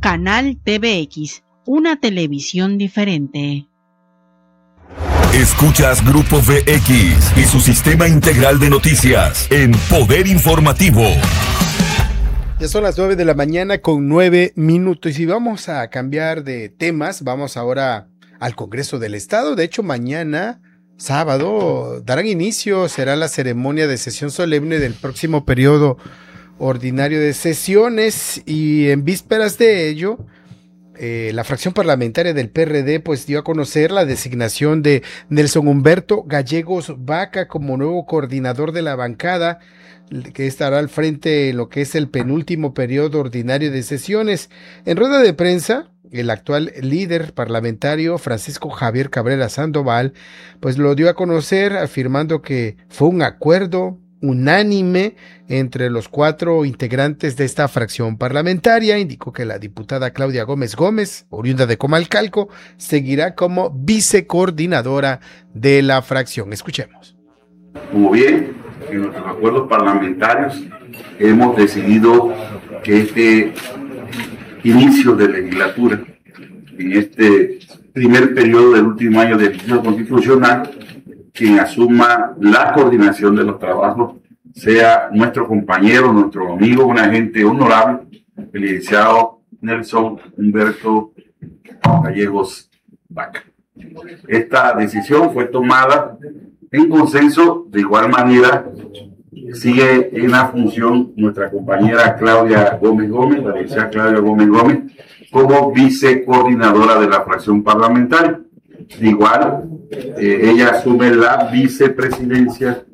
Canal TVX, una televisión diferente. Escuchas Grupo VX y su sistema integral de noticias en Poder Informativo. Ya son las 9 de la mañana con 9 minutos y vamos a cambiar de temas. Vamos ahora al Congreso del Estado. De hecho, mañana, sábado, darán inicio, será la ceremonia de sesión solemne del próximo periodo ordinario de sesiones, y en vísperas de ello, la fracción parlamentaria del PRD pues dio a conocer la designación de Nelson Humberto Gallegos Vaca como nuevo coordinador de la bancada, que estará al frente en lo que es el penúltimo periodo ordinario de sesiones. En rueda de prensa, el actual líder parlamentario Francisco Javier Cabrera Sandoval pues lo dio a conocer, afirmando que fue un acuerdo unánime entre los 4 integrantes de esta fracción parlamentaria. Indicó que la diputada Claudia Gómez Gómez, oriunda de Comalcalco, seguirá como vicecoordinadora de la fracción. Escuchemos. Como bien, en nuestros acuerdos parlamentarios hemos decidido que este inicio de legislatura, en este primer periodo del último año del ejercicio constitucional, quien asuma la coordinación de los trabajos sea nuestro compañero, nuestro amigo, un agente honorable, el licenciado Nelson Humberto Gallegos Vaca. Esta decisión fue tomada en consenso. De igual manera, sigue en la función nuestra compañera Claudia Gómez Gómez, la licenciada Claudia Gómez Gómez, como vicecoordinadora de la fracción parlamentaria. De igual, ella asume la vicepresidencia